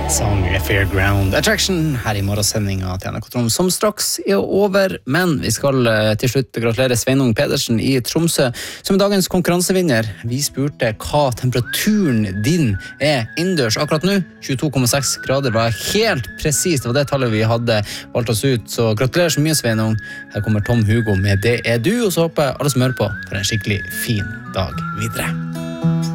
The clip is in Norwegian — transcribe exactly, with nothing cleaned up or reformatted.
Sang Fairground Attraction her i morgensendinga til N R K Trond, som straks er over, men vi skal til slutt gratulere Sveinung Pedersen i Tromsø som er dagens konkurransevinner. Vi spurte hva temperaturen din er innendørs akkurat nå. tjueto komma seks grader var helt presist, det var det tallet vi hadde valgt oss ut, så gratulerer så mye, Sveinung. Her kommer Tom Hugo med Det er du, og så håper jeg alle som hører på for en skikkelig fin dag videre.